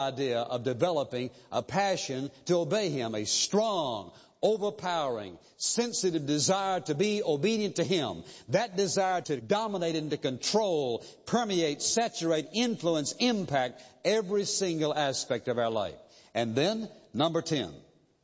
idea of developing a passion to obey Him, a strong, overpowering, sensitive desire to be obedient to Him. That desire to dominate and to control, permeate, saturate, influence, impact every single aspect of our life. And then, number 10.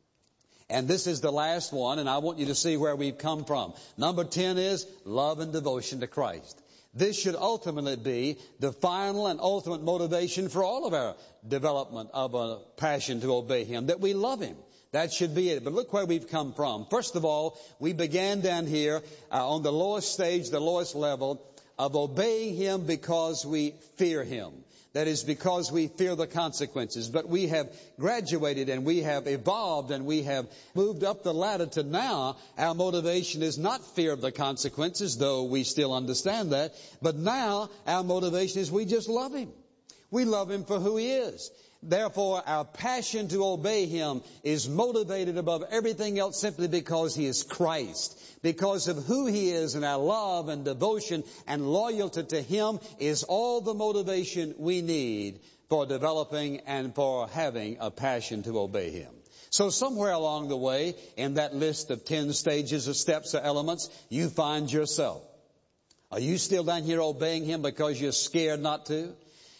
And this is the last one, and I want you to see where we've come from. Number 10 is love and devotion to Christ. This should ultimately be the final and ultimate motivation for all of our development of a passion to obey Him, that we love Him. That should be it. But look where we've come from. First of all, we began down here on the lowest stage, the lowest level of obeying Him because we fear Him. That is, because we fear the consequences. But we have graduated and we have evolved and we have moved up the ladder to now our motivation is not fear of the consequences, though we still understand that. But now our motivation is we just love Him. We love Him for who He is. Therefore, our passion to obey Him is motivated above everything else simply because He is Christ. Because of who He is, and our love and devotion and loyalty to Him is all the motivation we need for developing and for having a passion to obey Him. So somewhere along the way, in that list of 10 stages or steps or elements, you find yourself. Are you still down here obeying Him because you're scared not to?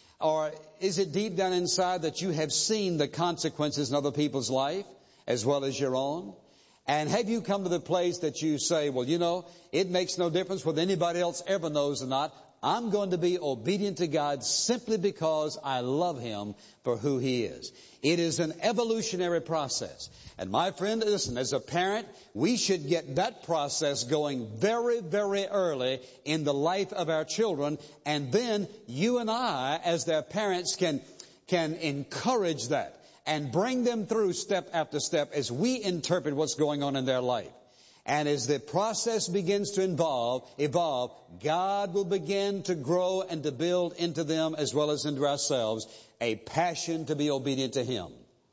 Or is it deep down inside that you have seen the consequences in other people's life as well as your own? And have you come to the place that you say, well, you know, it makes no difference whether anybody else ever knows or not. I'm going to be obedient to God simply because I love Him for who He is. It is an evolutionary process. And my friend, listen, as a parent, we should get that process going very, very early in the life of our children. And then you and I, as their parents, can encourage that and bring them through step after step as we interpret what's going on in their life. And as the process begins to evolve, God will begin to grow and to build into them as well as into ourselves a passion to be obedient to Him.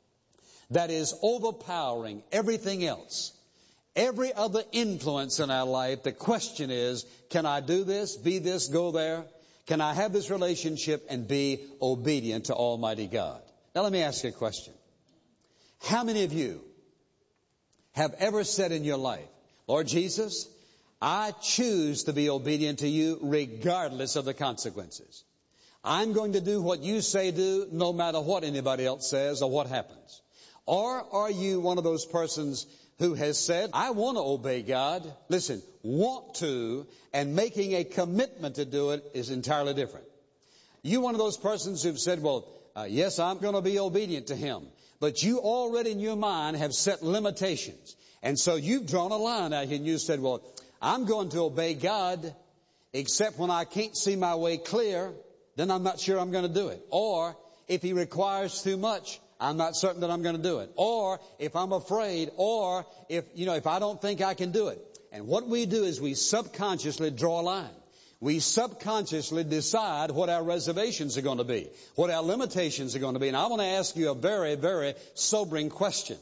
That is overpowering everything else. Every other influence in our life, the question is, can I do this, be this, go there? Can I have this relationship and be obedient to Almighty God? Now let me ask you a question. How many of you have ever said in your life, Lord Jesus, I choose to be obedient to You regardless of the consequences. I'm going to do what You say do no matter what anybody else says or what happens. Or are you one of those persons who has said, I want to obey God? Listen, want to and making a commitment to do it is entirely different. You one of those persons who've said, well, yes, I'm going to be obedient to Him. But you already in your mind have set limitations. And so you've drawn a line out here and you said, well, I'm going to obey God except when I can't see my way clear, then I'm not sure I'm going to do it. Or if He requires too much, I'm not certain that I'm going to do it. Or if I'm afraid, or if I don't think I can do it. And what we do is we subconsciously draw a line. We subconsciously decide what our reservations are going to be, what our limitations are going to be. And I want to ask you a very, very sobering question.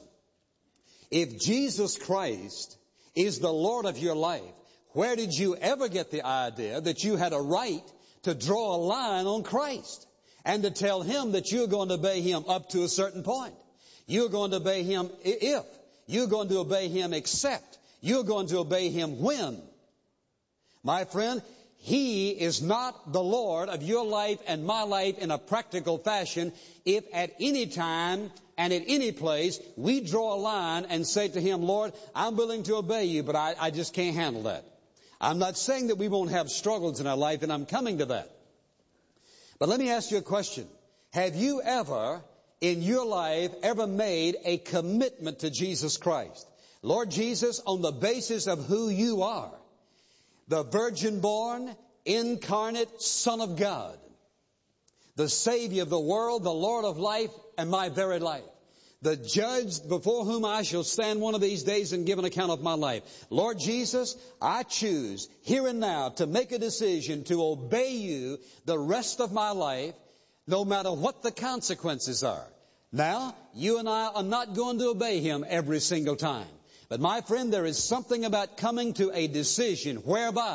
If Jesus Christ is the Lord of your life, where did you ever get the idea that you had a right to draw a line on Christ and to tell Him that you're going to obey Him up to a certain point? You're going to obey Him if. You're going to obey Him except. You're going to obey Him when. My friend, He is not the Lord of your life and my life in a practical fashion if at any time and at any place we draw a line and say to Him, Lord, I'm willing to obey You, but I just can't handle that. I'm not saying that we won't have struggles in our life, and I'm coming to that. But let me ask you a question. Have you ever in your life ever made a commitment to Jesus Christ? Lord Jesus, on the basis of who You are, the virgin-born, incarnate Son of God, the Savior of the world, the Lord of life, and my very life, the judge before whom I shall stand one of these days and give an account of my life. Lord Jesus, I choose here and now to make a decision to obey You the rest of my life, no matter what the consequences are. Now, you and I are not going to obey Him every single time. But my friend, there is something about coming to a decision whereby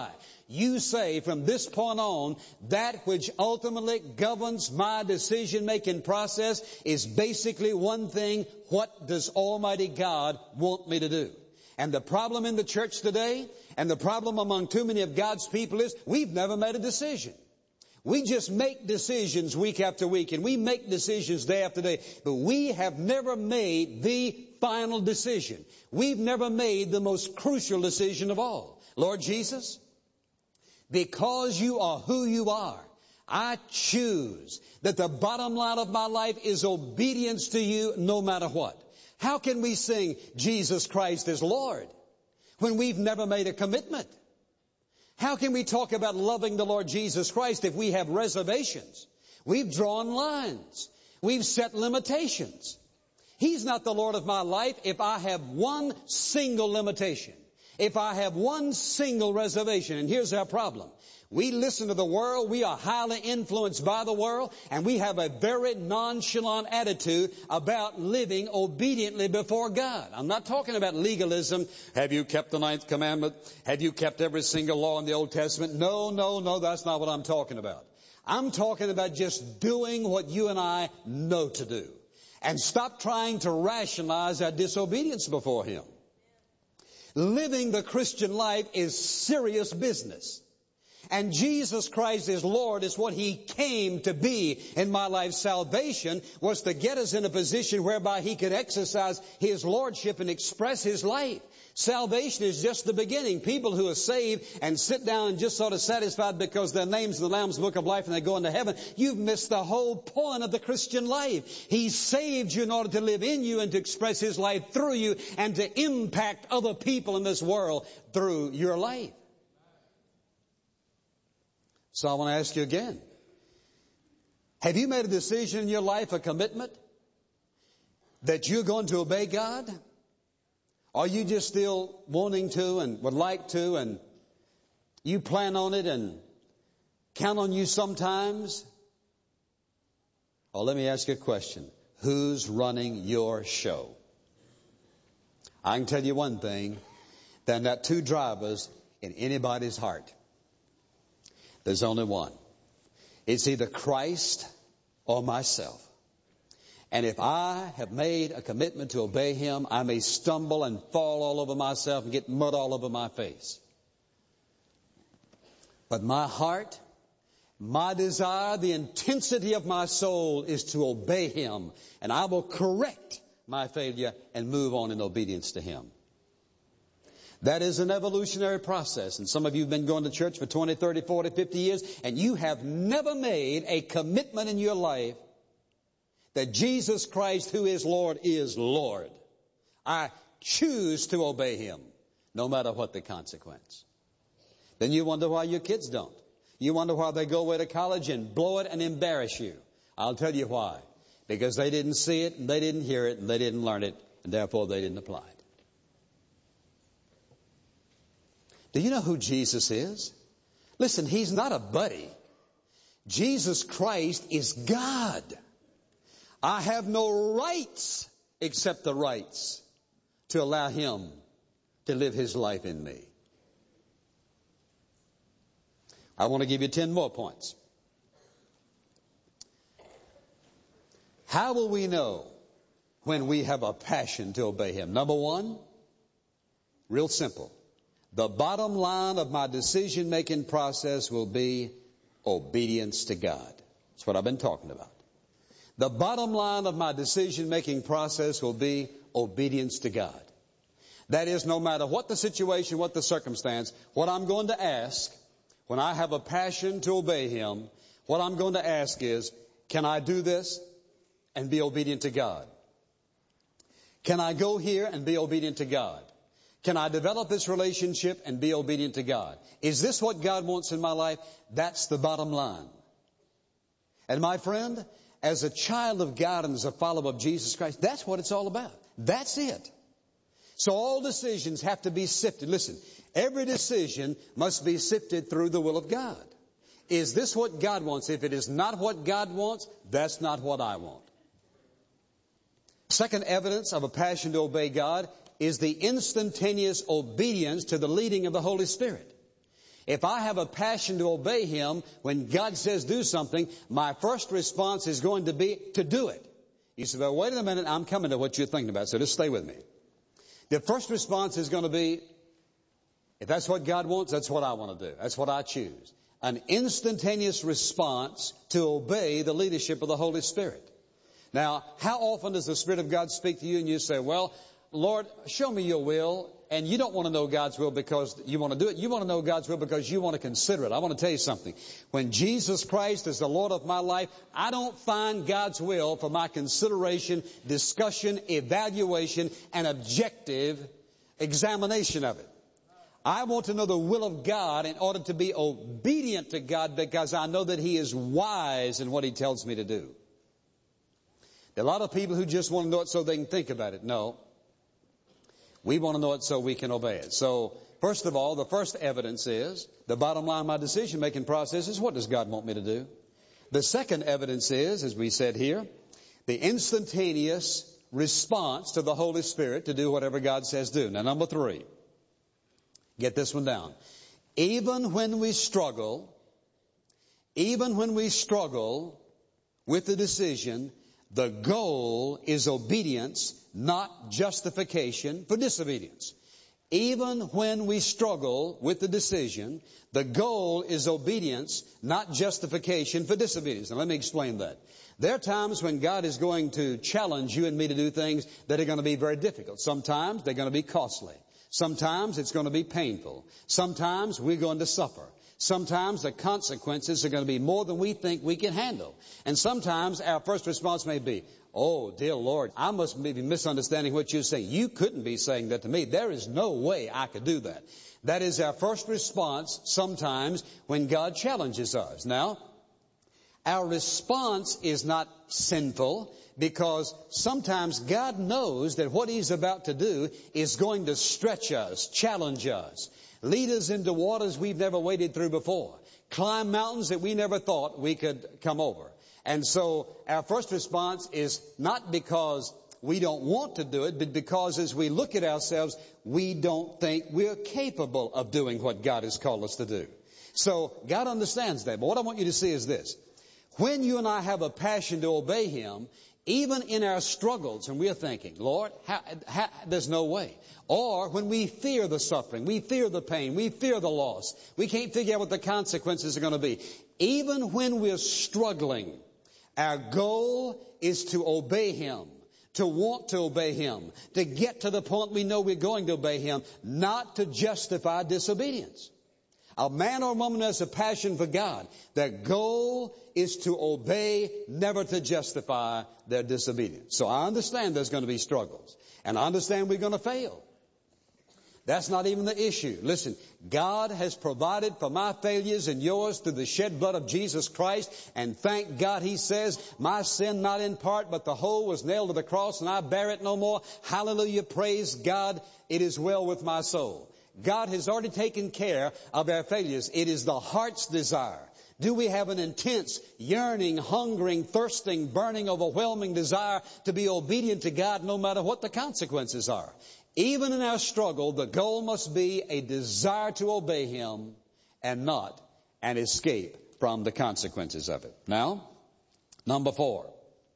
you say from this point on, that which ultimately governs my decision-making process is basically one thing: what does Almighty God want me to do? And the problem in the church today, and the problem among too many of God's people, is we've never made a decision. We just make decisions week after week, and we make decisions day after day, but we have never made the final decision. We've never made the most crucial decision of all. Lord Jesus, because you are who you are, I choose that the bottom line of my life is obedience to you no matter what. How can we sing Jesus Christ is Lord when we've never made a commitment? How can we talk about loving the Lord Jesus Christ if we have reservations? We've drawn lines. We've set limitations. He's not the Lord of my life if I have one single limitation, if I have one single reservation. And here's our problem. We listen to the world, we are highly influenced by the world, and we have a very nonchalant attitude about living obediently before God. I'm not talking about legalism. Have you kept the 9th commandment? Have you kept every single law in the Old Testament? No, that's not what I'm talking about. I'm talking about just doing what you and I know to do. And stop trying to rationalize our disobedience before Him. Living the Christian life is serious business. And Jesus Christ is Lord is what He came to be in my life. Salvation was to get us in a position whereby He could exercise His Lordship and express His life. Salvation is just the beginning. People who are saved and sit down and just sort of satisfied because their name's in the Lamb's Book of Life and they go into heaven, you've missed the whole point of the Christian life. He saved you in order to live in you and to express His life through you and to impact other people in this world through your life. So I want to ask you again. Have you made a decision in your life, a commitment, that you're going to obey God? Or are you just still wanting to and would like to, and you plan on it and count on you sometimes? Or let me ask you a question. Who's running your show? I can tell you one thing. There are not two drivers in anybody's heart. There's only one. It's either Christ or myself. And if I have made a commitment to obey Him, I may stumble and fall all over myself and get mud all over my face. But my heart, my desire, the intensity of my soul is to obey Him. And I will correct my failure and move on in obedience to Him. That is an evolutionary process. And some of you have been going to church for 20, 30, 40, 50 years, and you have never made a commitment in your life that Jesus Christ, who is Lord. I choose to obey Him, no matter what the consequence. Then you wonder why your kids don't. You wonder why they go away to college and blow it and embarrass you. I'll tell you why. Because they didn't see it, and they didn't hear it, and they didn't learn it, and therefore they didn't apply it. Do you know who Jesus is? Listen, He's not a buddy. Jesus Christ is God. I have no rights except the rights to allow Him to live His life in me. I want to give you 10 more points. How will we know when we have a passion to obey Him? Number one, real simple. The bottom line of my decision-making process will be obedience to God. That's what I've been talking about. The bottom line of my decision-making process will be obedience to God. That is, no matter what the situation, what the circumstance, what I'm going to ask when I have a passion to obey Him, what I'm going to ask is, can I do this and be obedient to God? Can I go here and be obedient to God? Can I develop this relationship and be obedient to God? Is this what God wants in my life? That's the bottom line. And my friend, as a child of God and as a follower of Jesus Christ, that's what it's all about. That's it. So all decisions have to be sifted. Listen, every decision must be sifted through the will of God. Is this what God wants? If it is not what God wants, that's not what I want. Second evidence of a passion to obey God is the instantaneous obedience to the leading of the Holy Spirit. If I have a passion to obey Him, when God says do something, my first response is going to be to do it. You say, well, wait a minute, I'm coming to what you're thinking about, so just stay with me. The first response is going to be, if that's what God wants, that's what I want to do. That's what I choose. An instantaneous response to obey the leadership of the Holy Spirit. Now, how often does the Spirit of God speak to you and you say, well, Lord, show me your will, and you don't want to know God's will because you want to do it. You want to know God's will because you want to consider it. I want to tell you something. When Jesus Christ is the Lord of my life, I don't find God's will for my consideration, discussion, evaluation, and objective examination of it. I want to know the will of God in order to be obedient to God because I know that He is wise in what He tells me to do. There are a lot of people who just want to know it so they can think about it. No. We want to know it so we can obey it. So, first of all, the first evidence is, the bottom line of my decision-making process is, what does God want me to do? The second evidence is, as we said here, the instantaneous response to the Holy Spirit to do whatever God says do. Now, number 3. Get this one down. Even when we struggle with the decision, the goal is obedience, not justification for disobedience. Even when we struggle with the decision, the goal is obedience, not justification for disobedience. Now let me explain that. There are times when God is going to challenge you and me to do things that are going to be very difficult. Sometimes they're going to be costly. Sometimes it's going to be painful. Sometimes we're going to suffer. Sometimes the consequences are going to be more than we think we can handle. And sometimes our first response may be, oh, dear Lord, I must be misunderstanding what you're saying. You couldn't be saying that to me. There is no way I could do that. That is our first response sometimes when God challenges us. Now, our response is not sinful because sometimes God knows that what He's about to do is going to stretch us, challenge us, lead us into waters we've never waded through before, climb mountains that we never thought we could come over. And so our first response is not because we don't want to do it, but because as we look at ourselves, we don't think we're capable of doing what God has called us to do. So God understands that. But what I want you to see is this. When you and I have a passion to obey Him, even in our struggles, and we're thinking, Lord, there's no way. Or when we fear the suffering, we fear the pain, we fear the loss, we can't figure out what the consequences are going to be. Even when we're struggling, our goal is to obey Him, to want to obey Him, to get to the point we know we're going to obey Him, not to justify disobedience. A man or a woman who has a passion for God, their goal is to obey, never to justify their disobedience. So I understand there's going to be struggles. And I understand we're going to fail. That's not even the issue. Listen, God has provided for my failures and yours through the shed blood of Jesus Christ. And thank God He says, my sin not in part, but the whole was nailed to the cross and I bear it no more. Hallelujah, praise God, it is well with my soul. God has already taken care of our failures. It is the heart's desire. Do we have an intense, yearning, hungering, thirsting, burning, overwhelming desire to be obedient to God no matter what the consequences are? Even in our struggle, the goal must be a desire to obey Him and not an escape from the consequences of it. Now, number 4.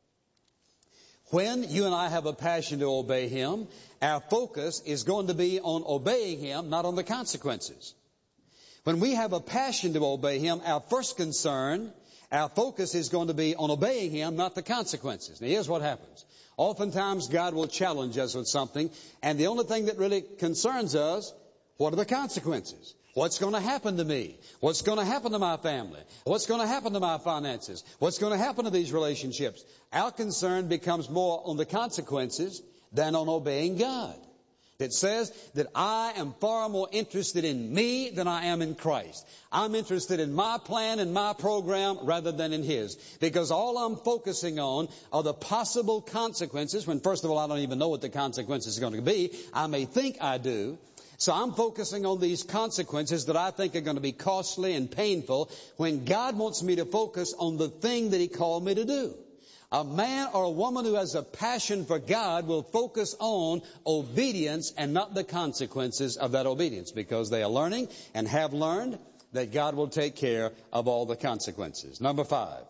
When you and I have a passion to obey Him, our focus is going to be on obeying Him, not on the consequences. When we have a passion to obey Him, our first concern, our focus is going to be on obeying Him, not the consequences. Now here's what happens. Oftentimes God will challenge us with something, and the only thing that really concerns us, what are the consequences? What's going to happen to me? What's going to happen to my family? What's going to happen to my finances? What's going to happen to these relationships? Our concern becomes more on the consequences than on obeying God. It says that I am far more interested in me than I am in Christ. I'm interested in my plan and my program rather than in His. Because all I'm focusing on are the possible consequences, when first of all I don't even know what the consequences are going to be. I may think I do. So I'm focusing on these consequences that I think are going to be costly and painful when God wants me to focus on the thing that He called me to do. A man or a woman who has a passion for God will focus on obedience and not the consequences of that obedience, because they are learning and have learned that God will take care of all the consequences. Number 5.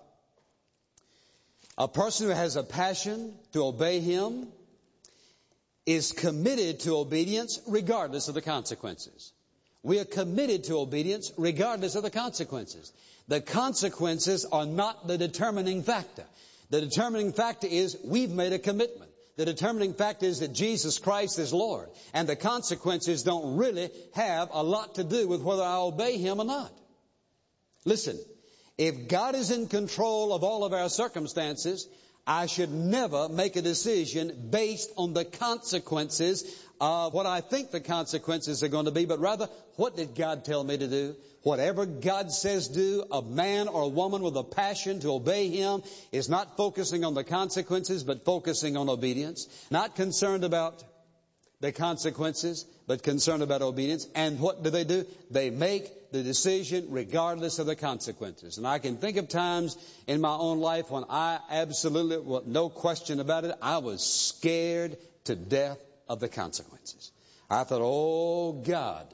A person who has a passion to obey Him is committed to obedience regardless of the consequences. We are committed to obedience regardless of the consequences. The consequences are not the determining factor. The determining factor is we've made a commitment. The determining factor is that Jesus Christ is Lord. And the consequences don't really have a lot to do with whether I obey Him or not. Listen, if God is in control of all of our circumstances, I should never make a decision based on the consequences of what I think the consequences are going to be, but rather, what did God tell me to do? Whatever God says do, a man or a woman with a passion to obey Him is not focusing on the consequences, but focusing on obedience. Not concerned about the consequences, but concerned about obedience. And what do? They make the decision regardless of the consequences. And I can think of times in my own life when I absolutely, well, no question about it, I was scared to death of the consequences. I thought, oh God,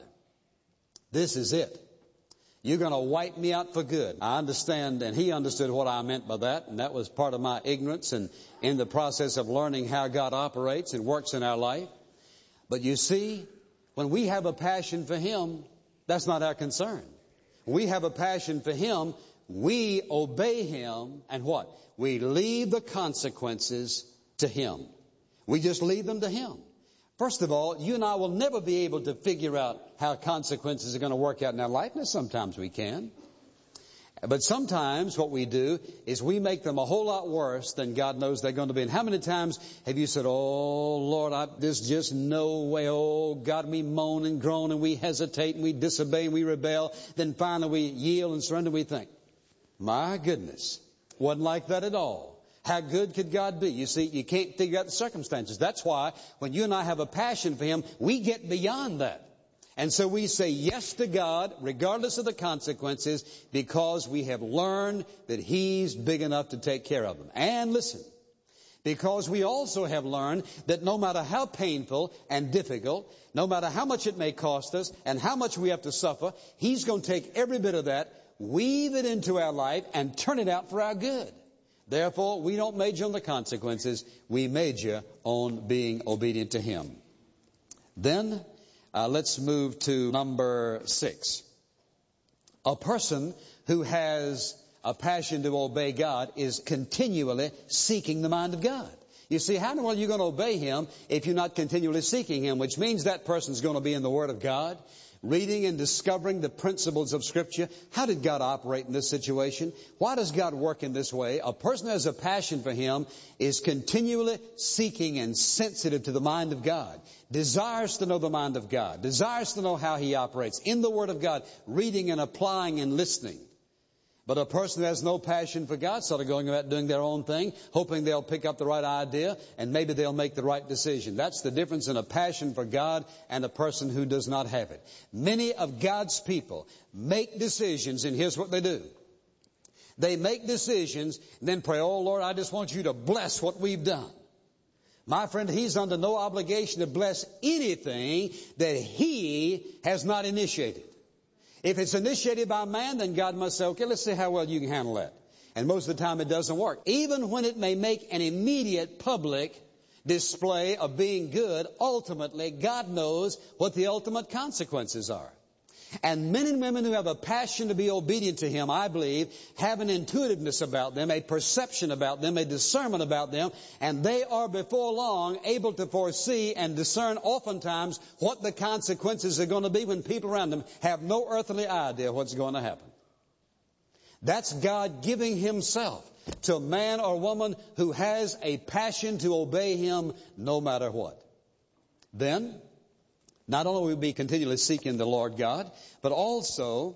this is it. You're going to wipe me out for good. I understand, and he understood what I meant by that, and that was part of my ignorance and in the process of learning how God operates and works in our life. But you see, when we have a passion for Him, that's not our concern. We have a passion for Him, we obey Him, and what? We leave the consequences to Him. We just leave them to Him. First of all, you and I will never be able to figure out how consequences are going to work out in our life. Now, sometimes we can. But sometimes what we do is we make them a whole lot worse than God knows they're going to be. And how many times have you said, oh, Lord, there's just no way. Oh, God, we moan and groan and we hesitate and we disobey and we rebel. Then finally we yield and surrender. We think, my goodness, wasn't like that at all. How good could God be? You see, you can't figure out the circumstances. That's why when you and I have a passion for Him, we get beyond that. And so we say yes to God, regardless of the consequences, because we have learned that He's big enough to take care of them. And listen, because we also have learned that no matter how painful and difficult, no matter how much it may cost us and how much we have to suffer, He's going to take every bit of that, weave it into our life, and turn it out for our good. Therefore, we don't major on the consequences. We major on being obedient to Him. Then, let's move to number 6. A person who has a passion to obey God is continually seeking the mind of God. You see, how in the world are you going to obey Him if you're not continually seeking Him? Which means that person's going to be in the Word of God, reading and discovering the principles of Scripture. How did God operate in this situation? Why does God work in this way? A person who has a passion for Him is continually seeking and sensitive to the mind of God, desires to know the mind of God, desires to know how He operates in the Word of God, reading and applying and listening. But a person who has no passion for God, sort of going about doing their own thing, hoping they'll pick up the right idea and maybe they'll make the right decision. That's the difference in a passion for God and a person who does not have it. Many of God's people make decisions, and here's what they do. They make decisions and then pray, oh Lord, I just want you to bless what we've done. My friend, He's under no obligation to bless anything that He has not initiated. If it's initiated by man, then God must say, okay, let's see how well you can handle that. And most of the time it doesn't work. Even when it may make an immediate public display of being good, ultimately God knows what the ultimate consequences are. And men and women who have a passion to be obedient to Him, I believe, have an intuitiveness about them, a perception about them, a discernment about them, and they are before long able to foresee and discern oftentimes what the consequences are going to be when people around them have no earthly idea what's going to happen. That's God giving Himself to a man or woman who has a passion to obey Him no matter what. Then, not only will we be continually seeking the Lord God, but also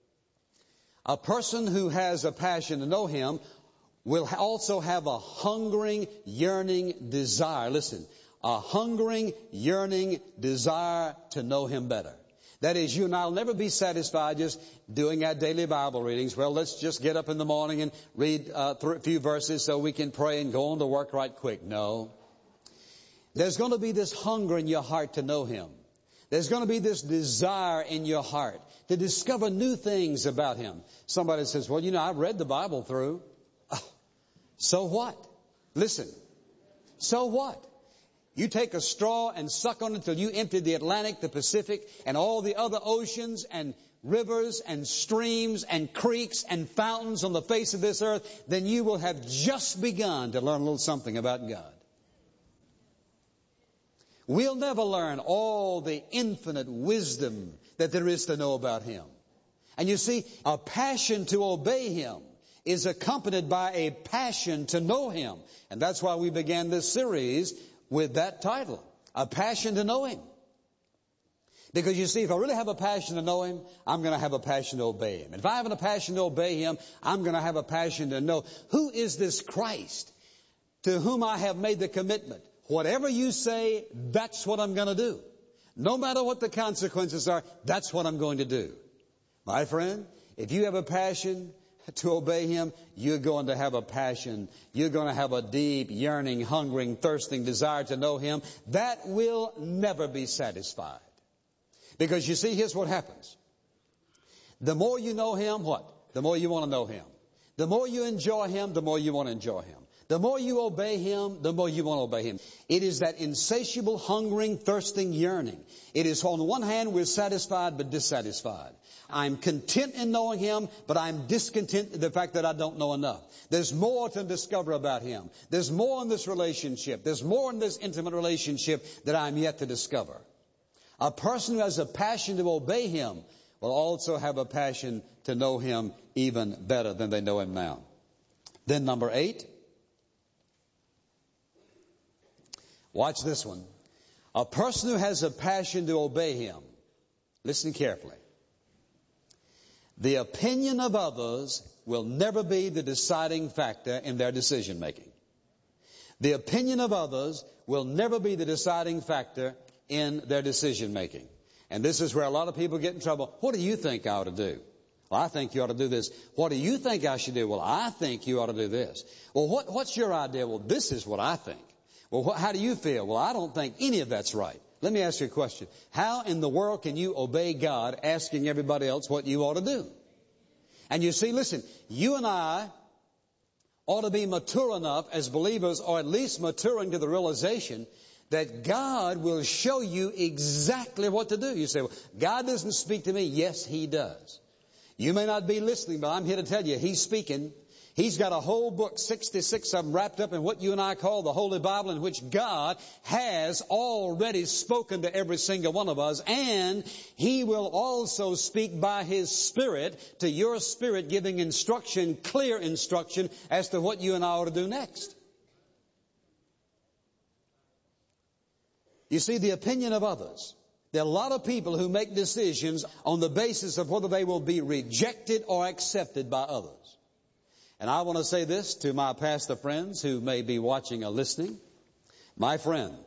a person who has a passion to know Him will also have a hungering, yearning desire. Listen, a hungering, yearning desire to know Him better. That is, you and I will never be satisfied just doing our daily Bible readings. Well, let's just get up in the morning and read a few verses so we can pray and go on to work right quick. No. There's going to be this hunger in your heart to know Him. There's going to be this desire in your heart to discover new things about Him. Somebody says, well, I've read the Bible through. Oh, so what? Listen. So what? You take a straw and suck on it till you empty the Atlantic, the Pacific, and all the other oceans and rivers and streams and creeks and fountains on the face of this earth, then you will have just begun to learn a little something about God. We'll never learn all the infinite wisdom that there is to know about Him. And you see, a passion to obey Him is accompanied by a passion to know Him. And that's why we began this series with that title, A Passion to Know Him. Because you see, if I really have a passion to know Him, I'm going to have a passion to obey Him. And if I have a passion to obey Him, I'm going to have a passion to know, who is this Christ to whom I have made the commitment? Whatever you say, that's what I'm going to do. No matter what the consequences are, that's what I'm going to do. My friend, if you have a passion to obey Him, you're going to have a passion. You're going to have a deep, yearning, hungering, thirsting desire to know Him. That will never be satisfied. Because you see, here's what happens. The more you know Him, what? The more you want to know Him. The more you enjoy Him, the more you want to enjoy Him. The more you obey Him, the more you want to obey Him. It is that insatiable, hungering, thirsting yearning. It is, on the one hand, we're satisfied but dissatisfied. I'm content in knowing Him, but I'm discontent in the fact that I don't know enough. There's more to discover about Him. There's more in this relationship. There's more in this intimate relationship that I'm yet to discover. A person who has a passion to obey Him will also have a passion to know Him even better than they know Him now. Then number 8. Watch this one. A person who has a passion to obey Him, listen carefully. The opinion of others will never be the deciding factor in their decision making. The opinion of others will never be the deciding factor in their decision making. And this is where a lot of people get in trouble. What do you think I ought to do? Well, I think you ought to do this. What do you think I should do? Well, I think you ought to do this. Well, what's your idea? Well, this is what I think. Well, how do you feel? Well, I don't think any of that's right. Let me ask you a question. How in the world can you obey God asking everybody else what you ought to do? And you see, listen, you and I ought to be mature enough as believers, or at least maturing to the realization that God will show you exactly what to do. You say, well, God doesn't speak to me. Yes, He does. You may not be listening, but I'm here to tell you, He's speaking. He's got a whole book, 66 of them, wrapped up in what you and I call the Holy Bible, in which God has already spoken to every single one of us. And He will also speak by His Spirit to your spirit, giving instruction, clear instruction, as to what you and I ought to do next. You see, the opinion of others. There are a lot of people who make decisions on the basis of whether they will be rejected or accepted by others. And I want to say this to my pastor friends who may be watching or listening. My friend,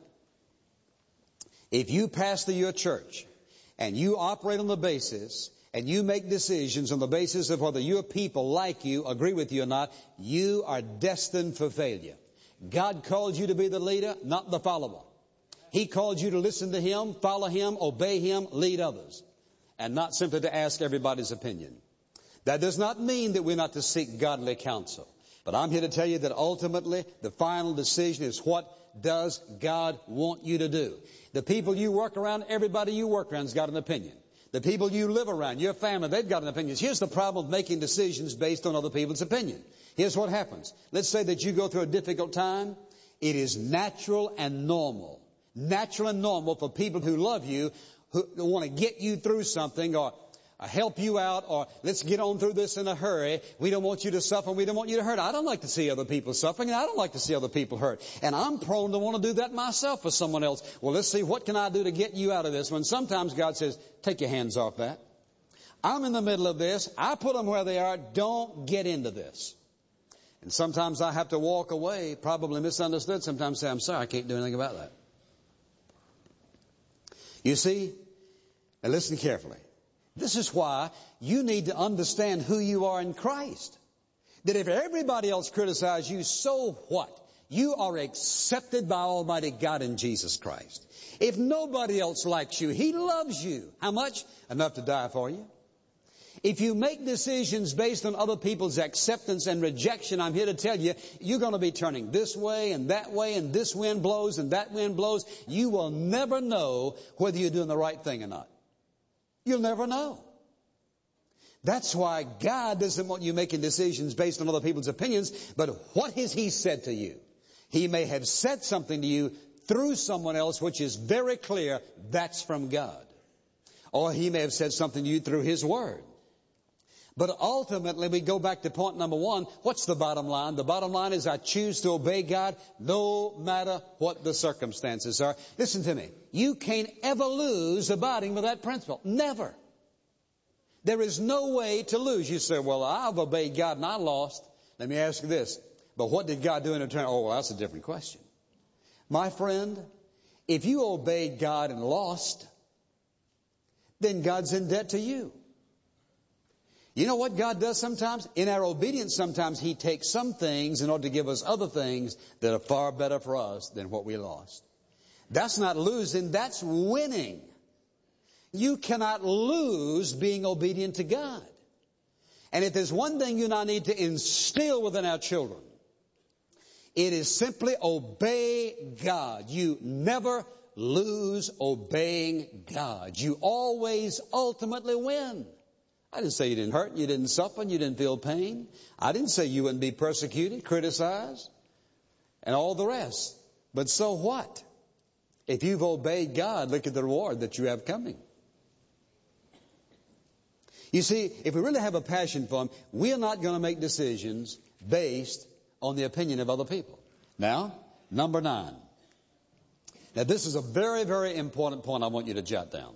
if you pastor your church and you operate on the basis and you make decisions on the basis of whether your people like you, agree with you or not, you are destined for failure. God called you to be the leader, not the follower. He called you to listen to Him, follow Him, obey Him, lead others, and not simply to ask everybody's opinion. That does not mean that we're not to seek godly counsel. But I'm here to tell you that ultimately the final decision is, what does God want you to do? The people you work around, everybody you work around has got an opinion. The people you live around, your family, they've got an opinion. Here's the problem with making decisions based on other people's opinion. Here's what happens. Let's say that you go through a difficult time. It is natural and normal for people who love you, who want to get you through something, or help you out, or let's get on through this in a hurry. We don't want you to suffer. We don't want you to hurt. I don't like to see other people suffering, and I don't like to see other people hurt. And I'm prone to want to do that myself for someone else. Well, let's see, what can I do to get you out of this? When sometimes God says, take your hands off that. I'm in the middle of this. I put them where they are. Don't get into this. And sometimes I have to walk away, probably misunderstood. Sometimes say, I'm sorry, I can't do anything about that. You see, and listen carefully. This is why you need to understand who you are in Christ. That if everybody else criticizes you, so what? You are accepted by Almighty God in Jesus Christ. If nobody else likes you, He loves you. How much? Enough to die for you. If you make decisions based on other people's acceptance and rejection, I'm here to tell you, you're going to be turning this way, and this wind blows and that wind blows. You will never know whether you're doing the right thing or not. You'll never know. That's why God doesn't want you making decisions based on other people's opinions, but what has He said to you? He may have said something to you through someone else which is very clear that's from God. Or He may have said something to you through His Word. But ultimately, we go back to point number one. What's the bottom line? The bottom line is I choose to obey God no matter what the circumstances are. Listen to me. You can't ever lose abiding with that principle. Never. There is no way to lose. You say, well, I've obeyed God and I lost. Let me ask you this. But what did God do in return? Oh, well, that's a different question. My friend, if you obeyed God and lost, then God's in debt to you. You know what God does sometimes? In our obedience, sometimes He takes some things in order to give us other things that are far better for us than what we lost. That's not losing, that's winning. You cannot lose being obedient to God. And if there's one thing you and I need to instill within our children, it is simply obey God. You never lose obeying God. You always ultimately win. I didn't say you didn't hurt, you didn't suffer, you didn't feel pain. I didn't say you wouldn't be persecuted, criticized, and all the rest. But so what? If you've obeyed God, look at the reward that you have coming. You see, if we really have a passion for Him, we are not going to make decisions based on the opinion of other people. Now, number 9. Now, this is a very, very important point I want you to jot down.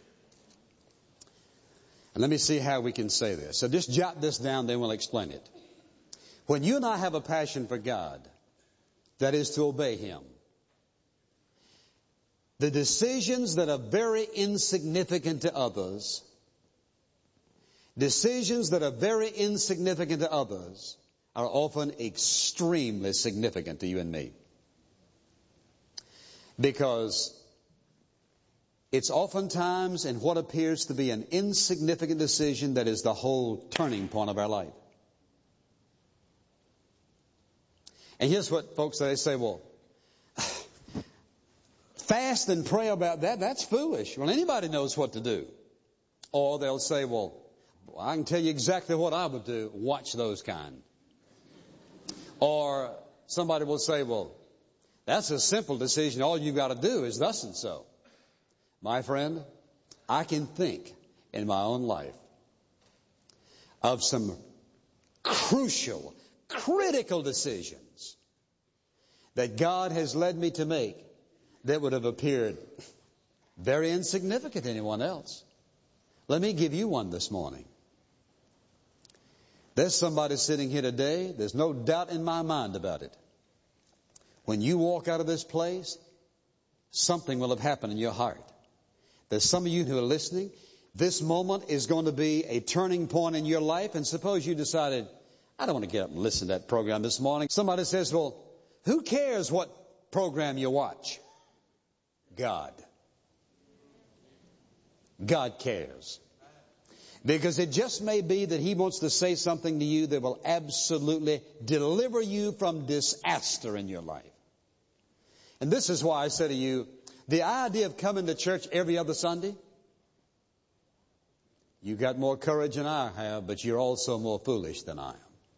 And let me see how we can say this. So just jot this down, then we'll explain it. When you and I have a passion for God, that is to obey Him, the decisions that are very insignificant to others, are often extremely significant to you and me. Because it's oftentimes in what appears to be an insignificant decision that is the whole turning point of our life. And here's what folks say. They say, well, fast and pray about that, that's foolish. Well, anybody knows what to do. Or they'll say, well, I can tell you exactly what I would do. Watch those kind. Or somebody will say, well, that's a simple decision. All you've got to do is thus and so. My friend, I can think in my own life of some crucial, critical decisions that God has led me to make that would have appeared very insignificant to anyone else. Let me give you one this morning. There's somebody sitting here today, there's no doubt in my mind about it. When you walk out of this place, something will have happened in your heart. There's some of you who are listening. This moment is going to be a turning point in your life. And suppose you decided, I don't want to get up and listen to that program this morning. Somebody says, well, who cares what program you watch? God. God cares. Because it just may be that He wants to say something to you that will absolutely deliver you from disaster in your life. And this is why I say to you, the idea of coming to church every other Sunday, you've got more courage than I have, but you're also more foolish than I am.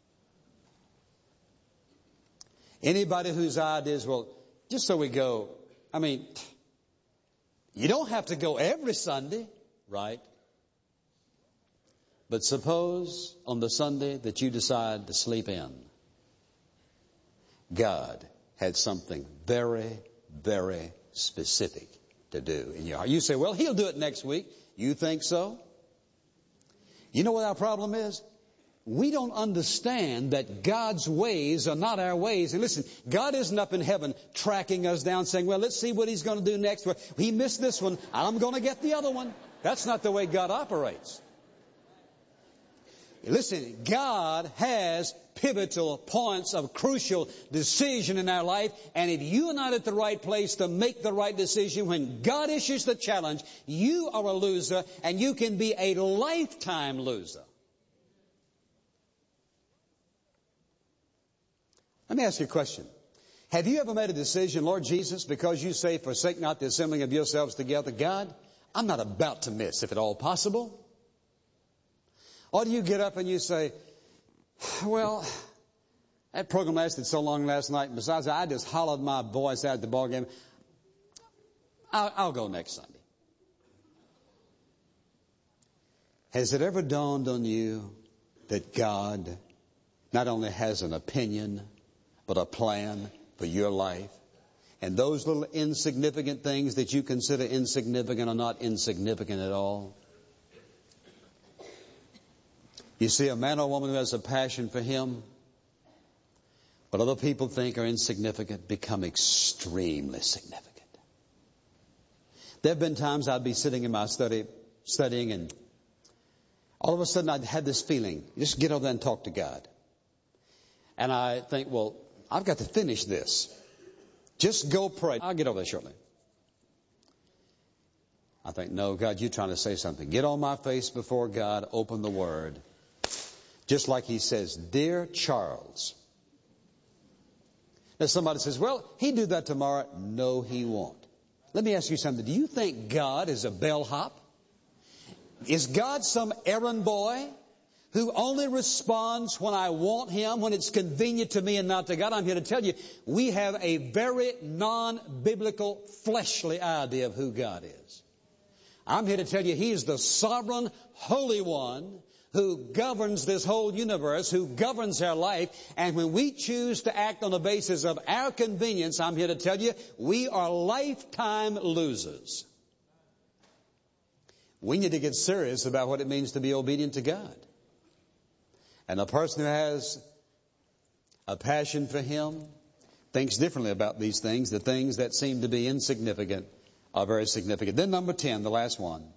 Anybody whose idea is, well, just so we go, I mean, you don't have to go every Sunday, right? But suppose on the Sunday that you decide to sleep in, God had something very, very specific to do in your heart. You say, well, He'll do it next week. You think so? You know what our problem is? We don't understand that God's ways are not our ways. And listen, God isn't up in heaven tracking us down saying, well, let's see what He's going to do next. Well, He missed this one. I'm going to get the other one. That's not the way God operates. Listen, God has pivotal points of crucial decision in our life, and if you are not at the right place to make the right decision when God issues the challenge, you are a loser, and you can be a lifetime loser. Let me ask you a question. Have you ever made a decision, Lord Jesus, because you say, forsake not the assembling of yourselves together, God, I'm not about to miss, if at all possible? Or do you get up and you say, well, that program lasted so long last night, and besides, I just hollered my voice out at the ball game. I'll go next Sunday. Has it ever dawned on you that God not only has an opinion, but a plan for your life? And those little insignificant things that you consider insignificant are not insignificant at all. You see, a man or woman who has a passion for Him, what other people think are insignificant, become extremely significant. There have been times I'd be sitting in my studying, and all of a sudden I'd had this feeling, just get over there and talk to God. And I think, well, I've got to finish this. Just go pray. I'll get over there shortly. I think, no, God, you're trying to say something. Get on my face before God, open the Word. Just like He says, Dear Charles. Now somebody says, well, he'd do that tomorrow. No, He won't. Let me ask you something. Do you think God is a bellhop? Is God some errand boy who only responds when I want Him, when it's convenient to me and not to God? I'm here to tell you, we have a very non-biblical, fleshly idea of who God is. I'm here to tell you He is the sovereign, holy one who governs this whole universe, who governs our life. And when we choose to act on the basis of our convenience, I'm here to tell you, we are lifetime losers. We need to get serious about what it means to be obedient to God. And a person who has a passion for Him thinks differently about these things. The things that seem to be insignificant are very significant. Then number 10, the last one.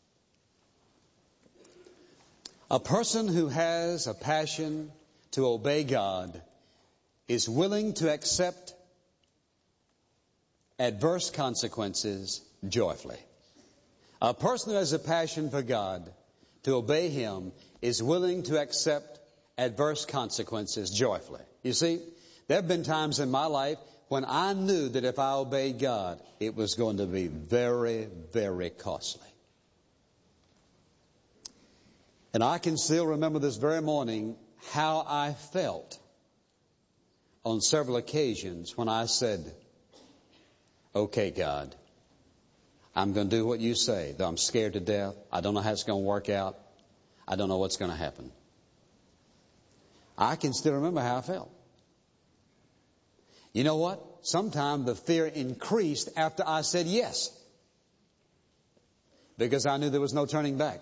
A person who has a passion to obey God is willing to accept adverse consequences joyfully. A person who has a passion for God, to obey Him, is willing to accept adverse consequences joyfully. You see, there have been times in my life when I knew that if I obeyed God, it was going to be very, very costly. And I can still remember this very morning how I felt on several occasions when I said, okay, God, I'm going to do what you say, though I'm scared to death. I don't know how it's going to work out. I don't know what's going to happen. I can still remember how I felt. You know what? Sometimes the fear increased after I said yes, because I knew there was no turning back.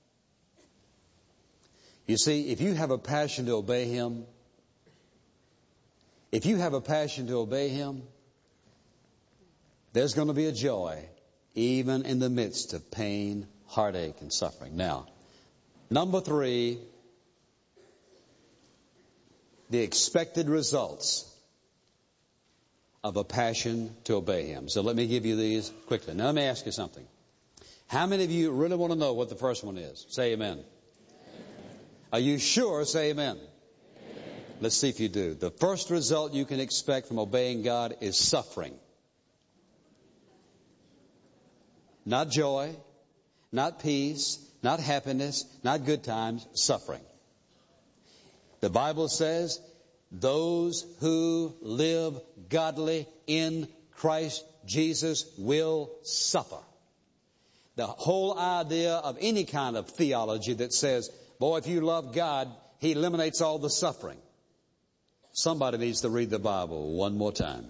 You see, if you have a passion to obey Him, there's going to be a joy even in the midst of pain, heartache, and suffering. Now, number 3, the expected results of a passion to obey Him. So let me give you these quickly. Now let me ask you something. How many of you really want to know what the first one is? Say amen. Amen. Are you sure? Say amen. Amen. Let's see if you do. The first result you can expect from obeying God is suffering. Not joy, not peace, not happiness, not good times, suffering. The Bible says, those who live godly in Christ Jesus will suffer. The whole idea of any kind of theology that says, boy, if you love God, He eliminates all the suffering. Somebody needs to read the Bible one more time.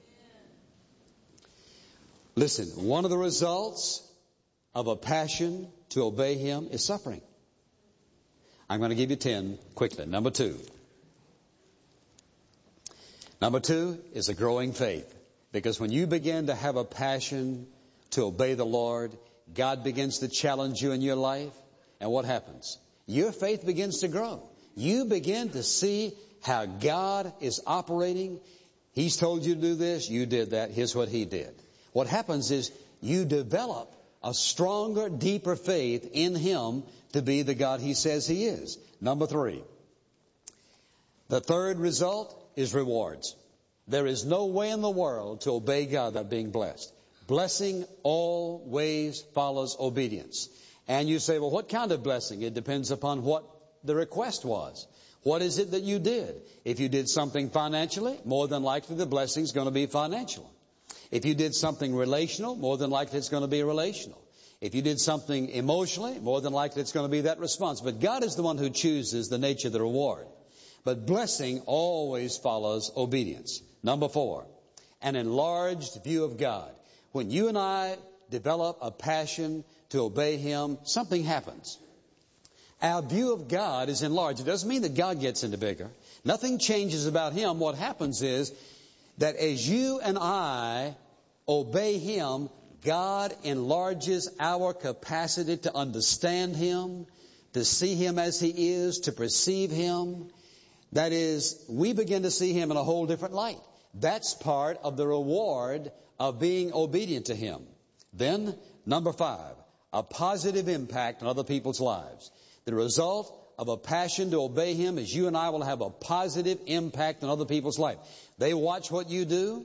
Listen, one of the results of a passion to obey Him is suffering. I'm going to give you 10 quickly. Number 2. Number 2 is a growing faith. Because when you begin to have a passion to obey the Lord, God begins to challenge you in your life. And what happens? your faith begins to grow. You begin to see how God is operating. He's told you to do this, you did that, here's what He did. What happens is you develop a stronger, deeper faith in Him to be the God He says He is. Number 3. The third result is rewards. There is no way in the world to obey God without being blessed. Blessing always follows obedience. And you say, well, what kind of blessing? It depends upon what the request was. What is it that you did? If you did something financially, more than likely the blessing is going to be financial. If you did something relational, more than likely it's going to be relational. If you did something emotionally, more than likely it's going to be that response. But God is the one who chooses the nature of the reward. But blessing always follows obedience. Number 4, an enlarged view of God. When you and I develop a passion to obey Him, something happens. Our view of God is enlarged. It doesn't mean that God gets into bigger. Nothing changes about Him. What happens is that as you and I obey Him, God enlarges our capacity to understand Him, to see Him as He is, to perceive Him. That is, we begin to see Him in a whole different light. That's part of the reward of being obedient to Him. Then, number 5, a positive impact on other people's lives. The result of a passion to obey Him is you and I will have a positive impact on other people's life. They watch what you do.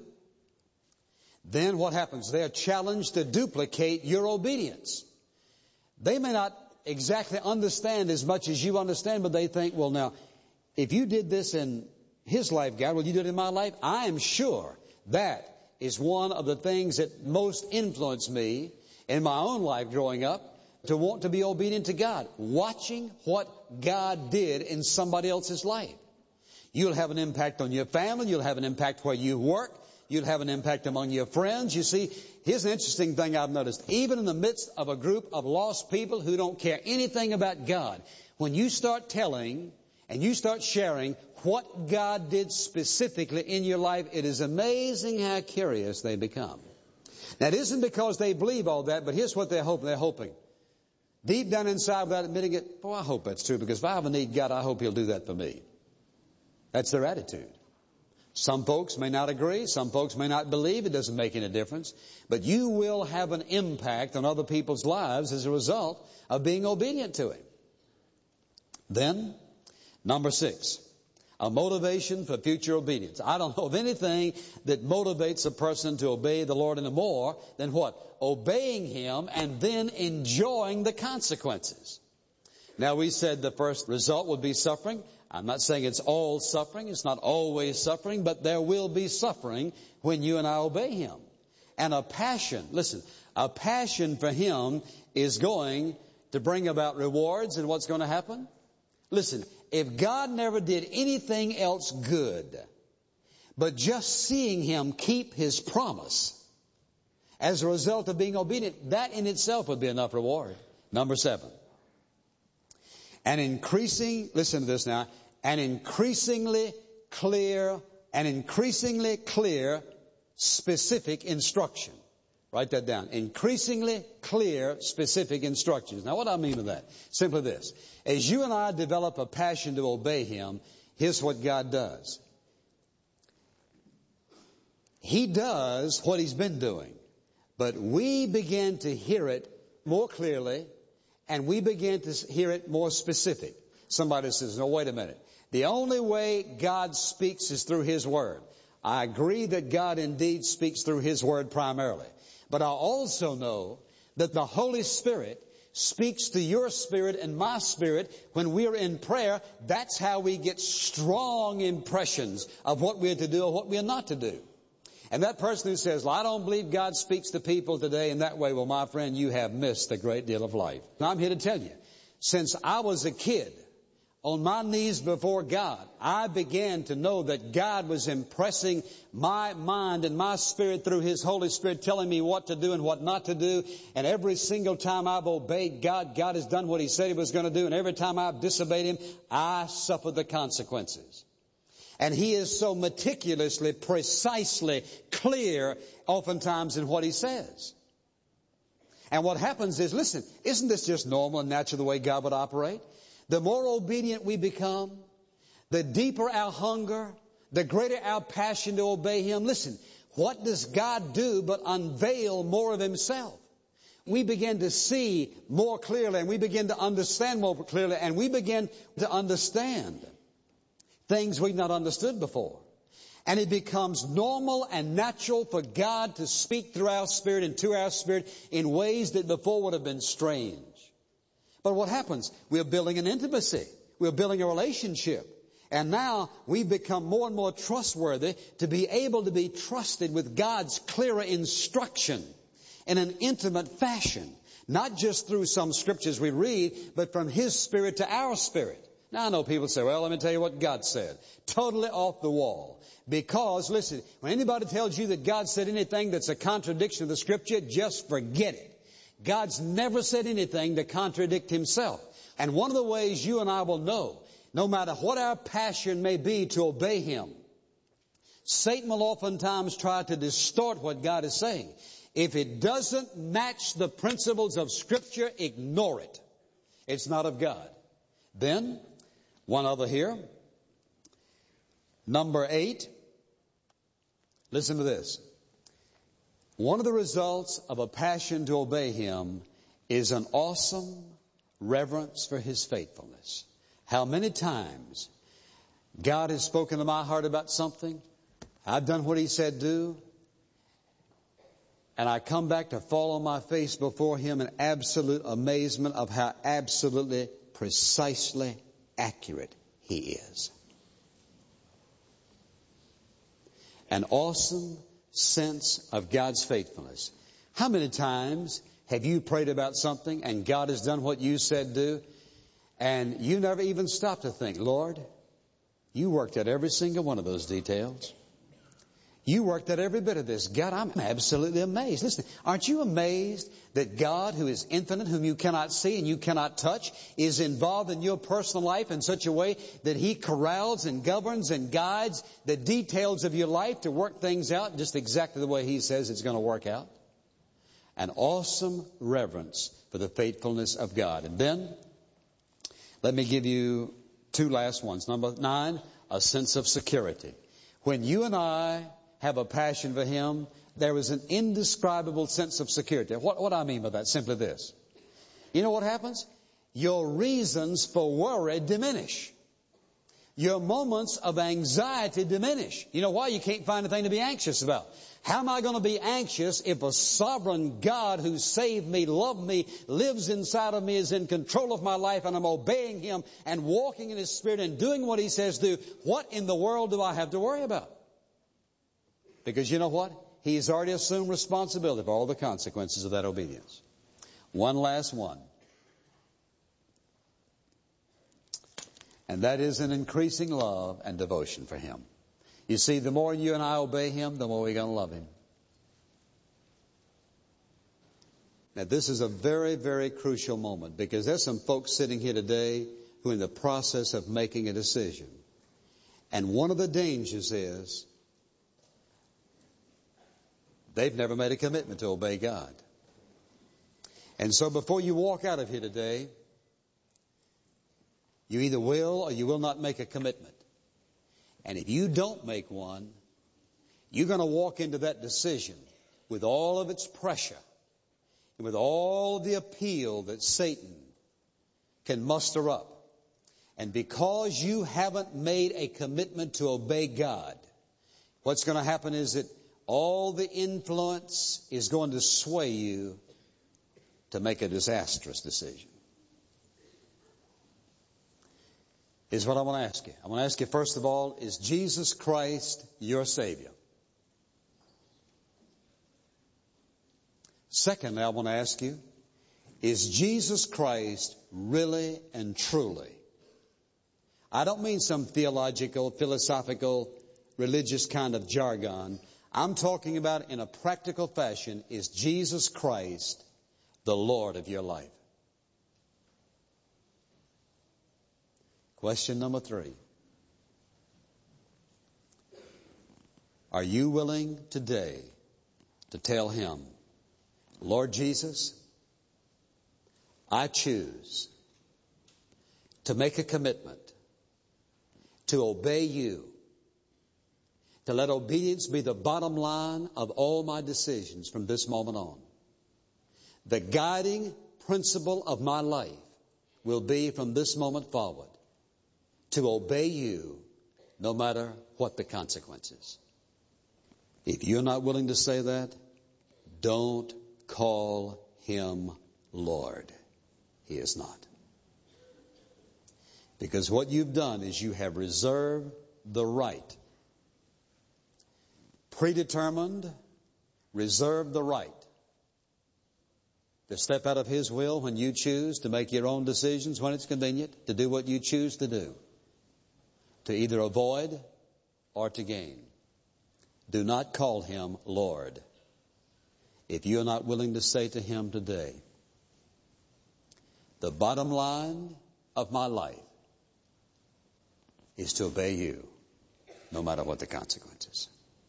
Then what happens? They are challenged to duplicate your obedience. They may not exactly understand as much as you understand, but they think, well, now, if you did this in his life, God, will you do it in my life? I am sure that is one of the things that most influenced me in my own life growing up to want to be obedient to God. Watching what God did in somebody else's life. You'll have an impact on your family. You'll have an impact where you work. You'll have an impact among your friends. You see, here's an interesting thing I've noticed. Even in the midst of a group of lost people who don't care anything about God, when you start telling and you start sharing what God did specifically in your life, it is amazing how curious they become. Now, it isn't because they believe all that, but here's what they're hoping. They're hoping. Deep down inside, without admitting it, I hope that's true, because if I ever need God, I hope He'll do that for me. That's their attitude. Some folks may not agree. Some folks may not believe. It doesn't make any difference. But you will have an impact on other people's lives as a result of being obedient to Him. Then, number 6, a motivation for future obedience. I don't know of anything that motivates a person to obey the Lord any more than what? Obeying Him and then enjoying the consequences. Now, we said the first result would be suffering. I'm not saying it's all suffering. It's not always suffering, but there will be suffering when you and I obey Him. And a passion, listen, a passion for Him is going to bring about rewards. And what's going to happen? Listen, if God never did anything else good, but just seeing Him keep His promise as a result of being obedient, that in itself would be enough reward. Number 7. Listen to this now, an increasingly clear, specific instruction. Write that down. Increasingly clear, specific instructions. Now, what do I mean by that? Simply this. As you and I develop a passion to obey Him, here's what God does. He does what He's been doing, but we begin to hear it more clearly, and we begin to hear it more specific. Somebody says, no, wait a minute. The only way God speaks is through His Word. I agree that God indeed speaks through His Word primarily. But I also know that the Holy Spirit speaks to your spirit and my spirit when we're in prayer. That's how we get strong impressions of what we're to do or what we're not to do. And that person who says, well, I don't believe God speaks to people today in that way, well, my friend, you have missed a great deal of life. And I'm here to tell you, since I was a kid, on my knees before God, I began to know that God was impressing my mind and my spirit through His Holy Spirit, telling me what to do and what not to do. And every single time I've obeyed God, God has done what He said He was going to do. And every time I've disobeyed Him, I suffered the consequences. And He is so meticulously, precisely clear oftentimes in what He says. And what happens is, listen, isn't this just normal and natural the way God would operate? the more obedient we become, the deeper our hunger, the greater our passion to obey Him. Listen, what does God do but unveil more of Himself? We begin to see more clearly, and we begin to understand more clearly, and we begin to understand things we've not understood before. And it becomes normal and natural for God to speak through our spirit and to our spirit in ways that before would have been strange. But what happens? We're building an intimacy. We're building a relationship. And now we become more and more trustworthy to be able to be trusted with God's clearer instruction in an intimate fashion. Not just through some scriptures we read, but from His Spirit to our spirit. Now I know people say, well, let me tell you what God said. Totally off the wall. Because, listen, when anybody tells you that God said anything that's a contradiction of the Scripture, just forget it. God's never said anything to contradict Himself. And one of the ways you and I will know, no matter what our passion may be to obey Him, Satan will oftentimes try to distort what God is saying. If it doesn't match the principles of Scripture, ignore it. It's not of God. Then, one other here. Number 8. Listen to this. One of the results of a passion to obey Him is an awesome reverence for His faithfulness. How many times God has spoken to my heart about something, I've done what He said do, and I come back to fall on my face before Him in absolute amazement of how absolutely, precisely accurate He is. An awesome sense of God's faithfulness. How many times have you prayed about something and God has done what you said do, and you never even stopped to think, Lord, you worked out every single one of those details. You worked out every bit of this. God, I'm absolutely amazed. Listen, aren't you amazed that God, who is infinite, whom you cannot see and you cannot touch, is involved in your personal life in such a way that He corrals and governs and guides the details of your life to work things out just exactly the way He says it's going to work out? An awesome reverence for the faithfulness of God. And then, let me give you 2 last ones. Number 9, a sense of security. When you and I have a passion for Him, there is an indescribable sense of security. What I mean by that? Simply this. You know what happens? Your reasons for worry diminish. Your moments of anxiety diminish. You know why? You can't find anything to be anxious about. How am I going to be anxious if a sovereign God who saved me, loved me, lives inside of me, is in control of my life, and I'm obeying Him and walking in His Spirit and doing what He says do? What in the world do I have to worry about? Because you know what? He's already assumed responsibility for all the consequences of that obedience. One last one. And that is an increasing love and devotion for Him. You see, the more you and I obey Him, the more we're going to love Him. Now, this is a very, very crucial moment, because there's some folks sitting here today who are in the process of making a decision. And one of the dangers is they've never made a commitment to obey God. And so before you walk out of here today, you either will or you will not make a commitment. And if you don't make one, you're going to walk into that decision with all of its pressure and with all of the appeal that Satan can muster up. And because you haven't made a commitment to obey God, what's going to happen is that all the influence is going to sway you to make a disastrous decision. Here's what I want to ask you. I want to ask you, first of all, is Jesus Christ your Savior? Secondly, I want to ask you, is Jesus Christ really and truly? I don't mean some theological, philosophical, religious kind of jargon. I'm talking about in a practical fashion, is Jesus Christ the Lord of your life? Question number 3. Are you willing today to tell Him, Lord Jesus, I choose to make a commitment to obey you, to let obedience be the bottom line of all my decisions from this moment on. The guiding principle of my life will be from this moment forward to obey you no matter what the consequences. If you're not willing to say that, don't call him Lord. He is not. Because what you've done is you have reserved the right, predetermined, reserved the right to step out of his will when you choose, to make your own decisions when it's convenient, to do what you choose to do, to either avoid or to gain. Do not call him Lord if you're not willing to say to him today, the bottom line of my life is to obey you no matter what the consequences.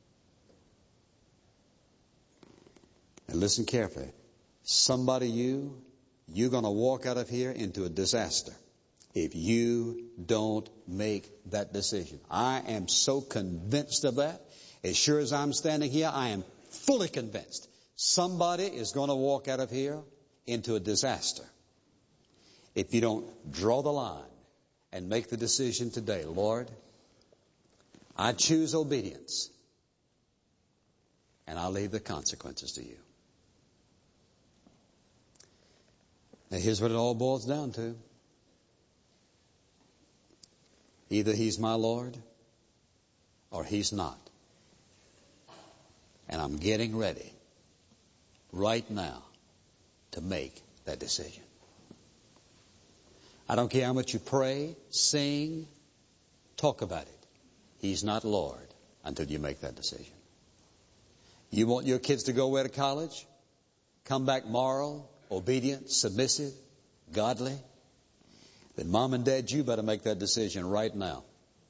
And listen carefully. Somebody you're going to walk out of here into a disaster if you don't make that decision. I am so convinced of that. As sure as I'm standing here, I am fully convinced somebody is going to walk out of here into a disaster if you don't draw the line and make the decision today. Lord, I choose obedience, and I'll leave the consequences to you. Now, here's what it all boils down to. Either he's my Lord or he's not. And I'm getting ready right now to make that decision. I don't care how much you pray, sing, talk about it. He's not Lord until you make that decision. You want your kids to go away to college? Come back moral, obedient, submissive, godly? Then mom and dad, you better make that decision right now.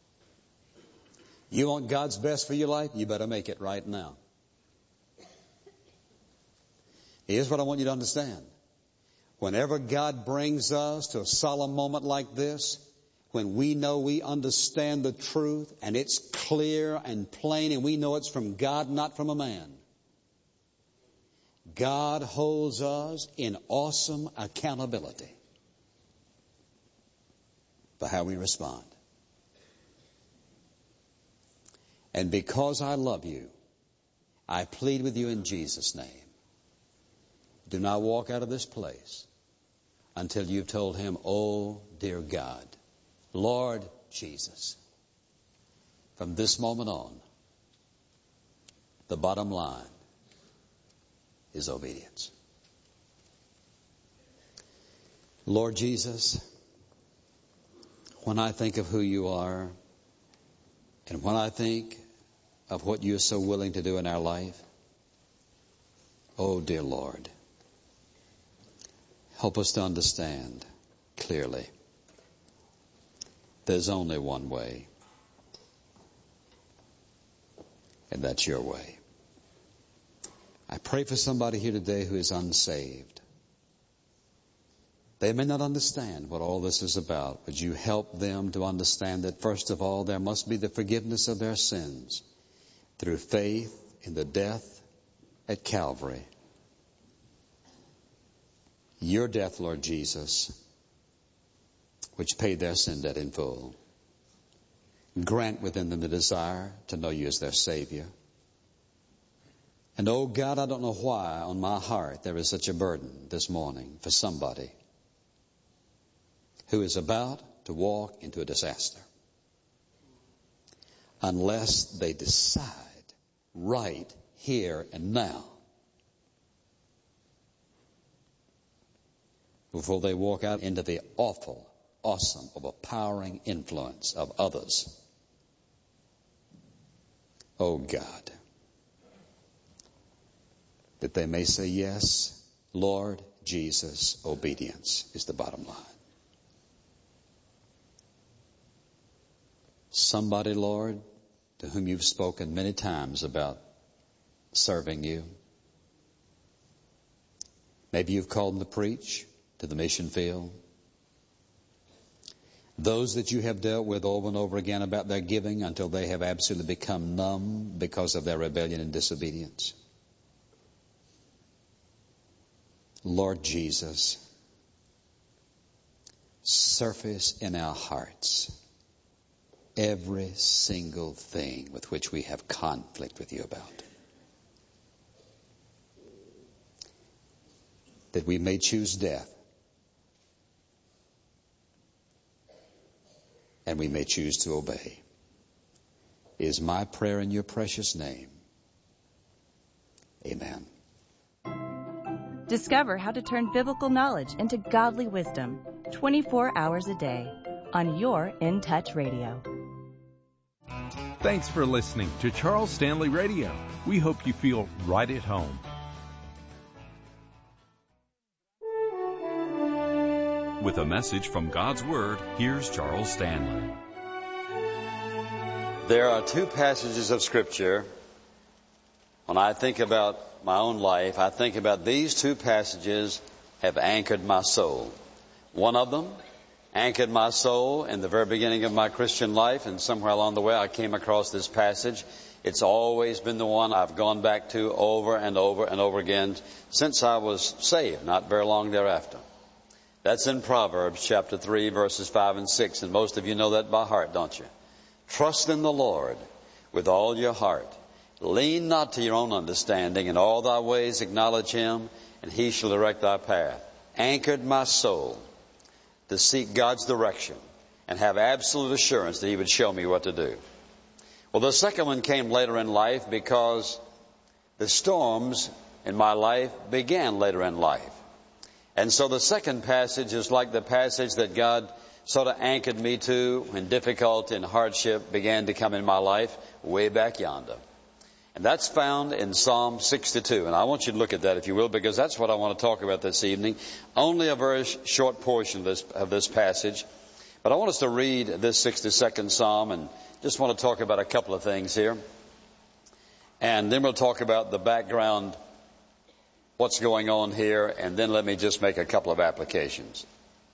You want God's best for your life? You better make it right now. Here's what I want you to understand. Whenever God brings us to a solemn moment like this, when we know we understand the truth and it's clear and plain and we know it's from God, not from a man, God holds us in awesome accountability for how we respond. And because I love you, I plead with you in Jesus' name. Do not walk out of this place until you've told him, oh, dear God, Lord Jesus, from this moment on, the bottom line is obedience. Lord Jesus, when I think of who you are, and when I think of what you're so willing to do in our life, oh, dear Lord, help us to understand clearly there's only one way, and that's your way. I pray for somebody here today who is unsaved. They may not understand what all this is about. Would you help them to understand that, first of all, there must be the forgiveness of their sins through faith in the death at Calvary. Your death, Lord Jesus, which paid their sin debt in full. Grant within them the desire to know you as their Savior. And oh God, I don't know why on my heart there is such a burden this morning for somebody who is about to walk into a disaster unless they decide right here and now before they walk out into the awful, awesome, overpowering influence of others. Oh God, that they may say, yes, Lord Jesus, obedience is the bottom line. Somebody, Lord, to whom you've spoken many times about serving you. Maybe you've called them to preach to the mission field. Those that you have dealt with over and over again about their giving until they have absolutely become numb because of their rebellion and disobedience. Lord Jesus, surface in our hearts every single thing with which we have conflict with you about, that we may choose death and we may choose to obey, is my prayer in your precious name. Amen. Discover how to turn biblical knowledge into godly wisdom 24 hours a day on your In Touch Radio. Thanks for listening to Charles Stanley Radio. We hope you feel right at home. With a message from God's Word, here's Charles Stanley. There are two passages of Scripture. When I think about my own life, I think about these two passages have anchored my soul. One of them anchored my soul in the very beginning of my Christian life, and somewhere along the way I came across this passage. It's always been the one I've gone back to over and over and over again since I was saved, not very long thereafter. That's in Proverbs chapter 3, verses 5 and 6, and most of you know that by heart, don't you? Trust in the Lord with all your heart. Lean not to your own understanding. In all thy ways acknowledge Him, and He shall direct thy path. Anchored my soul to seek God's direction and have absolute assurance that He would show me what to do. Well, the second one came later in life because the storms in my life began later in life. And so the second passage is like the passage that God sort of anchored me to when difficulty and hardship began to come in my life way back yonder. And that's found in Psalm 62. And I want you to look at that, if you will, because that's what I want to talk about this evening. Only a very short portion of this passage. But I want us to read this 62nd Psalm and just want to talk about a couple of things here. And then we'll talk about the background, what's going on here, and then let me just make a couple of applications.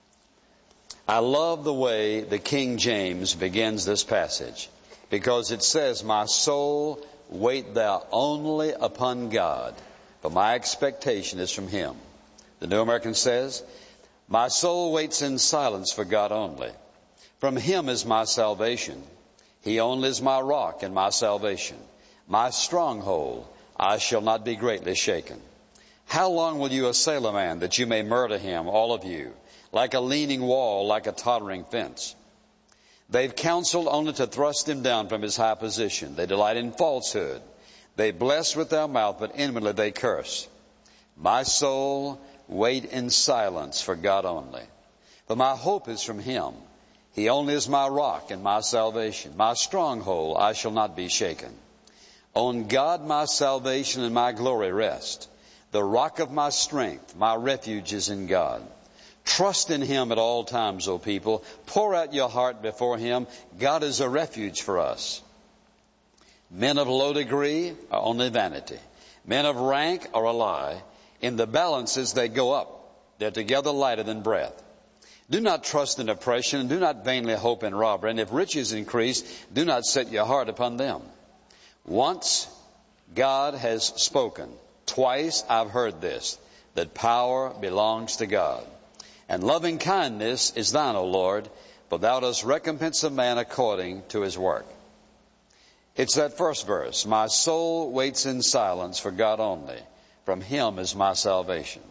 I love the way the King James begins this passage because it says, "My soul, wait thou only upon God, for my expectation is from Him." The New American says, "My soul waits in silence for God only. From Him is my salvation. He only is my rock and my salvation. My stronghold, I shall not be greatly shaken. How long will you assail a man that you may murder him, all of you, like a leaning wall, like a tottering fence? They've counseled only to thrust him down from his high position. They delight in falsehood. They bless with their mouth, but inwardly they curse. My soul, wait in silence for God only. For my hope is from Him. He only is my rock and my salvation. My stronghold, I shall not be shaken. On God my salvation and my glory rest. The rock of my strength, my refuge is in God. Trust in Him at all times, O people. Pour out your heart before Him. God is a refuge for us. Men of low degree are only vanity. Men of rank are a lie. In the balances they go up. They're together lighter than breath. Do not trust in oppression, and do not vainly hope in robbery. And if riches increase, do not set your heart upon them. Once God has spoken. Twice I've heard this, that power belongs to God. And loving kindness is thine, O Lord, for thou dost recompense a man according to his work. It's that first verse. My soul waits in silence for God only. From Him is my salvation.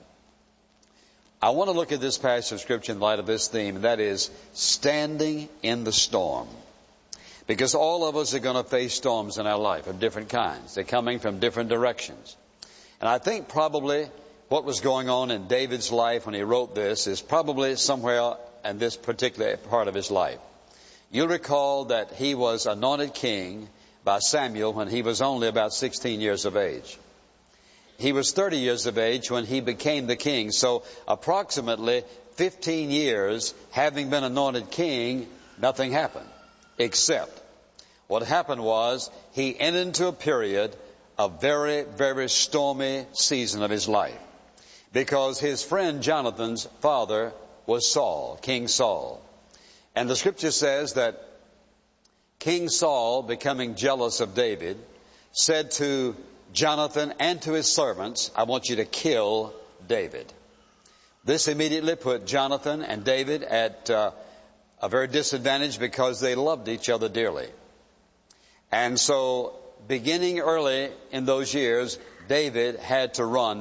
I want to look at this passage of Scripture in light of this theme, and that is standing in the storm. Because all of us are going to face storms in our life of different kinds. They're coming from different directions. And I think probably what was going on in David's life when he wrote this is probably somewhere in this particular part of his life. You'll recall that he was anointed king by Samuel when he was only about 16 years of age. He was 30 years of age when he became the king. So approximately 15 years having been anointed king, nothing happened. Except what happened was he entered into a period a very, very stormy season of his life. Because his friend Jonathan's father was Saul, King Saul. And the scripture says that King Saul, becoming jealous of David, said to Jonathan and to his servants, I want you to kill David. This immediately put Jonathan and David at a very disadvantage because they loved each other dearly. And so, beginning early in those years, David had to run